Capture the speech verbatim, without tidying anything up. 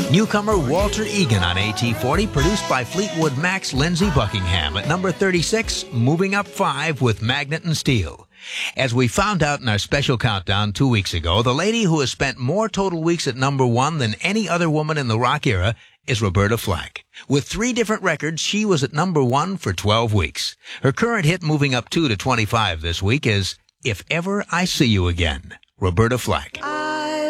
Newcomer Walter Egan on A T forty, produced by Fleetwood Mac's Lindsey Buckingham. At number thirty-six, moving up five with Magnet and Steel. As we found out in our special countdown two weeks ago, the lady who has spent more total weeks at number one than any other woman in the rock era is Roberta Flack. With three different records, she was at number one for twelve weeks. Her current hit moving up two to twenty-five this week is If Ever I See You Again, Roberta Flack.